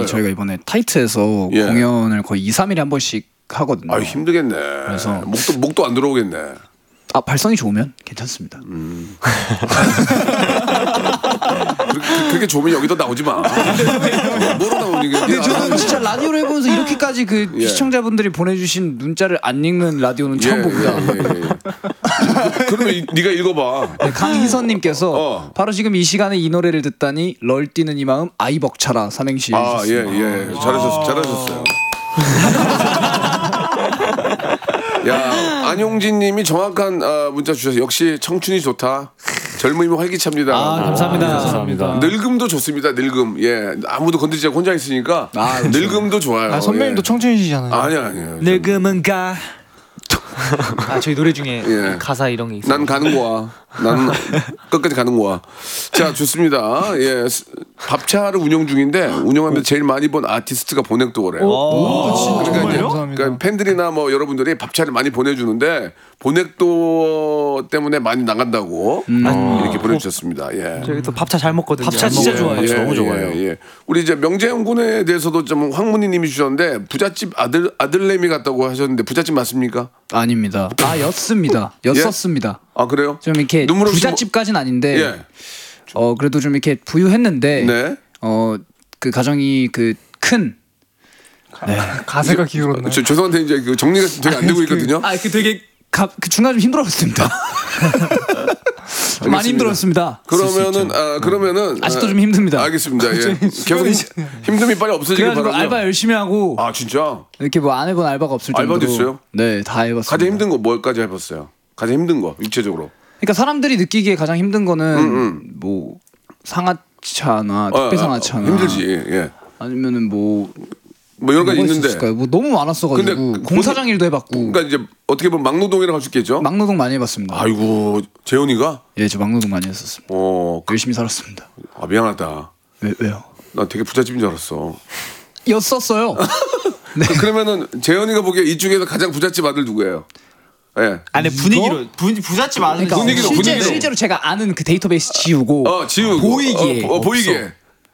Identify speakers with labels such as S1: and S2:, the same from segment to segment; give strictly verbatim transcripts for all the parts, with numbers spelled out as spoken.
S1: 네, 저희가 이번에 타이트에서
S2: 예.
S1: 공연을 거의 이, 삼 일에 한 번씩 하거든요.
S2: 아 힘들겠네.
S1: 그래서
S2: 목도 목도 안 들어오겠네.
S1: 아 발성이 좋으면 괜찮습니다.
S2: 음. 그렇게, 그렇게 좋으면 여기도 나오지 마. 뭐로 나오니?
S1: 근데 저는 진짜 라디오를 해보면서 이렇게까지 그
S2: 예.
S1: 시청자분들이 보내주신 문자를 안 읽는 라디오는 처음
S2: 예,
S1: 봅니다.
S2: 예, 예, 예. 그러면 이, 네가 읽어봐.
S1: 네, 강희선님께서
S2: 어.
S1: 바로 지금 이 시간에 이 노래를 듣다니 널 뛰는 이 마음 아이 벅차라 삼행시
S2: 아, 예,
S1: 해주셨습니다.
S2: 예. 잘하셨, 잘하셨어요. 야, 안용진 님이 정확한 어, 문자 주셔서 역시 청춘이 좋다. 젊음이 활기찹니다.
S3: 아, 감사합니다. 감사합니다.
S2: 늙음도 좋습니다. 늙음. 예. 아무도 건드리지 않고 혼자 있으니까
S1: 아, 그렇죠.
S2: 늙음도 좋아요.
S3: 아, 선배님도
S2: 예.
S3: 청춘이시잖아요.
S2: 아니야, 아니야.
S3: 늙음은 가. 아, 저희 노래 중에
S2: 예.
S3: 가사 이런 게 있어요.
S2: 난 가는 거야. 난 끝까지 가는 거야. 자, 좋습니다. 예. 스- 밥차를 운영 중인데 운영하면서 제일 많이 본 아티스트가 보넥도어래요. 그러니까 이제 그러니까 팬들이나 뭐 여러분들이 밥차를 많이 보내주는데 보넥도어 때문에 많이 나간다고 어, 이렇게 보내주셨습니다. 예.
S3: 저희 또 밥차 잘 먹거든요.
S4: 밥차 진짜
S3: 잘 먹어요.
S4: 좋아해요. 너무 좋아요.
S2: 예, 예. 우리 이제 명재영 군에 대해서도 좀 황문희님이 주셨는데 부잣집 아들 아들내미 같다고 하셨는데 부잣집 맞습니까?
S1: 아닙니다. 아 였습니다. 였었습니다.
S2: 아 그래요?
S1: 좀 이렇게
S2: 눈물 없이
S1: 부잣집까지는 아닌데
S2: 예.
S1: 어 그래도 좀 이렇게 부유했는데
S2: 네.
S1: 어 그 가정이 그 큰
S3: 가사가 기울었나요?
S2: 저, 죄송한데 이제 그 정리가 되게 안 되고 있거든요.
S1: 아 그 되게 가, 그 중간 좀 힘들었습니다. 좀 많이 힘들었습니다.
S2: 그러면은 아 그러면은
S1: 아직도
S2: 아,
S1: 좀 힘듭니다.
S2: 알겠습니다. 예. 계속 힘, 힘듦이 빨리 없어지길
S1: 그래가지고
S2: 바라고요.
S1: 알바 열심히 하고
S2: 아 진짜?
S1: 이렇게 뭐 안 해본 알바가 없을 정도로
S2: 알바도 있어요?
S1: 네, 다 해봤습니다.
S2: 가장 힘든 거 뭐까지 해봤어요? 가장 힘든 거 육체적으로.
S1: 그러니까 사람들이 느끼기에 가장 힘든 거는
S2: 음,
S1: 뭐 상하차나
S2: 어,
S1: 택배
S2: 어,
S1: 상하차나
S2: 힘들지. 예.
S1: 아니면은 뭐
S2: 뭐 여러 가지
S1: 뭐가
S2: 있는데.
S1: 있었을까요? 뭐 너무 많았어가지고
S2: 근데
S1: 공사장 일도 해봤고
S2: 그러니까 이제 어떻게 보면 막노동이라고 할 수 있겠죠.
S1: 막노동 많이 해봤습니다.
S2: 아이고 재훈이가
S1: 예, 저 막노동 많이 했었습니다.
S2: 어, 그-
S1: 열심히 살았습니다.
S2: 아 미안하다.
S1: 왜 왜요?
S2: 나 되게 부잣집인 줄 알았어.
S1: 였었어요. 네.
S2: 그, 그러면은 재현이가 보기에 이 중에서 가장 부잣집 아들 누구예요? 예.
S3: 아니 분위기로 분 부잣집 아는
S1: 그러니까
S2: 분위기로,
S1: 실제,
S2: 분위기로.
S1: 실제로 제가 아는 그 데이터베이스 지우고
S2: 어 지우
S1: 보이기에
S2: 어, 어, 보이기에.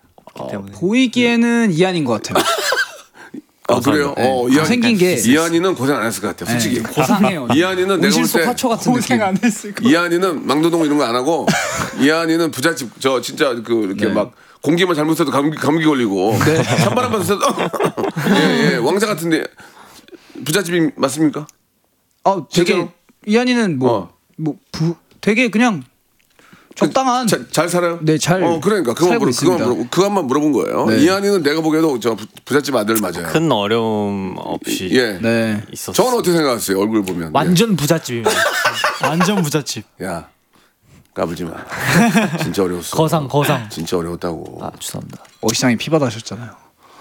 S1: 보이기에는 이한인 것 같아요.
S2: 아 그래요?
S1: 네.
S2: 어
S1: 다
S2: 이한
S1: 생긴 게
S2: 이한이는 고생 안 했을 것 같아. 솔직히.
S1: 네, 고상해요.
S2: 이한이는 내가
S1: 온실
S2: 볼
S1: 속
S2: 때
S1: 화초 같은 느낌.
S3: 했을 거.
S2: 이한이는 막노동 이런 거 안 하고 이한이는 부잣집 저 진짜 그 이렇게
S1: 네.
S2: 막 공기만 잘못해도 감기 감기 걸리고 찬바람만 쐬도 예예 왕자 같은데 부잣집이 맞습니까?
S1: 아, 되게
S2: 실제로?
S1: 이한이는 뭐
S2: 어.
S1: 뭐 부 되게 그냥 적당한
S2: 자, 잘 살아요?
S1: 네, 잘
S2: 어 그러니까 그거
S1: 살고
S2: 물어, 그거
S1: 있습니다.
S2: 물어 그것만 물어본 거예요.
S1: 네.
S2: 이한이는 내가 보기에도 저 부- 부잣집 아들 맞아요.
S4: 큰 어려움 없이
S2: 예.
S1: 네.
S4: 있었어요.
S2: 저는 어떻게 생각하세요? 얼굴 보면.
S3: 완전 부잣집입니다. 완전 부잣집.
S2: 예. 야 까불지 마. 진짜 어려웠어.
S3: 거상 거상.
S2: 진짜 어려웠다고.
S3: 아 죄송합니다.
S1: 어시장에 피바다 하셨잖아요.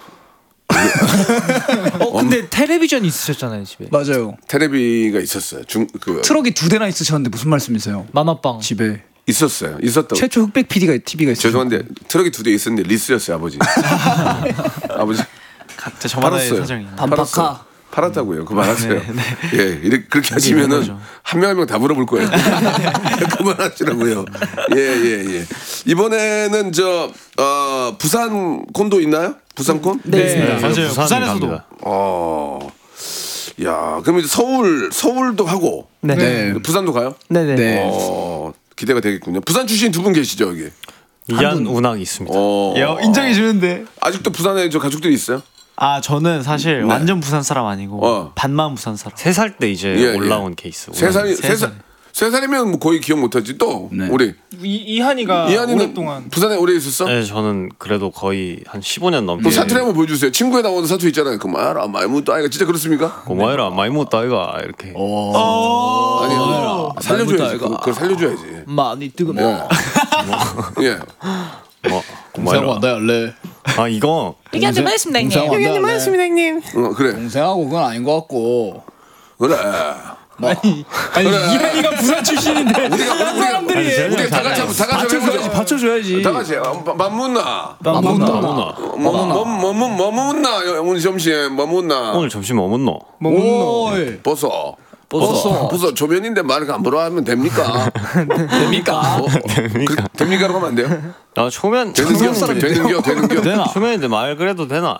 S3: 어 근데 텔레비전 있으셨잖아요 집에.
S1: 맞아요.
S2: 테레비가 있었어요. 중그
S1: 트럭이 두 대나 있으셨는데 무슨 말씀이세요?
S3: 만화방.
S1: 집에
S2: 있었어요. 있었다고.
S1: 최초 흑백 피디가 티비가 있어요.
S2: 죄송한데 트럭이 두 대 있었는데 리스였어요 아버지. 아버지
S3: 각자 저만의
S2: 팔았어요.
S3: 사정이.
S1: 반박하.
S2: 팔았다고요. 그만하세요. 예, 이렇게 그렇게 하시면은 한 명 한 명 다 물어볼 거예요. 그만하시라고요. 예, 예, 예. 이번에는 저 어, 부산 콘도 있나요? 부산 콘?
S3: 네,
S4: 네,
S3: 맞아요.
S4: 부산
S3: 부산에서도.
S4: 갑니다.
S2: 어, 야, 그럼 이제 서울 서울도 하고,
S3: 네.
S1: 네.
S2: 부산도 가요?
S3: 네네.
S1: 네.
S2: 어, 기대가 되겠군요. 부산 출신 두 분 계시죠 여기?
S4: 이한 운항이 있습니다.
S2: 어,
S3: 야, 인정해 주는데.
S2: 아직도 부산에 저 가족들이 있어요?
S3: 아 저는 사실
S2: 네.
S3: 완전 부산 사람 아니고
S2: 어.
S3: 반만 부산 사람.
S4: 세 살 때 이제
S2: 예,
S4: 올라온
S2: 예.
S4: 케이스.
S2: 세 살이
S3: 세
S2: 세 살.
S3: 살.
S2: 세 살이면 뭐 거의 기억 못하지 또
S1: 네.
S2: 우리
S3: 이, 이한이가
S2: 이한이는 부산에 오래 있었어?
S4: 네, 저는 그래도 거의 한 십오 년 넘게.
S2: 또 사투리 한번 보여주세요. 친구에 나오는 사투리 있잖아요. 그 말아 말무도 아이가 진짜 그렇습니까?
S4: 고마워라 많이 못다 아이가 이렇게.
S2: 아니 살려줘야지. 그거, 그걸 살려줘야지.
S3: 많이 뜨거.
S2: 예. 예.
S4: 뭐 고마워라.
S1: 할래.
S4: 아 이거
S5: 의견 말씀니다 형님.
S1: 의견 말씀이다 형님.
S2: 어 그래
S1: 동생하고 그건 아닌 것 같고.
S2: 그래.
S3: 아니 이한이가 부산 출신인데
S2: 우리가 사람들이 우리가 다 같이 한번 다 같이 한번 해보자.
S1: 받쳐줘야지.
S2: 다 같이 맘문나.
S1: 맘문나.
S4: 아무나
S2: 뭐뭐뭐뭐 맘문나 오늘 점심 맘문나.
S4: 오늘 점심 뭐 먹노?
S1: 오이.
S2: 벗어.
S1: 벗어.
S2: 벗어 조면인데 말을 함부로 하면 됩니까?
S1: 됩니까?
S2: 어, 됩니까? 됩니까라고 하면 안 돼요?
S4: 나 초면
S2: 되는겨 되는겨 되는겨.
S4: 초면인데 말 그래도 되나?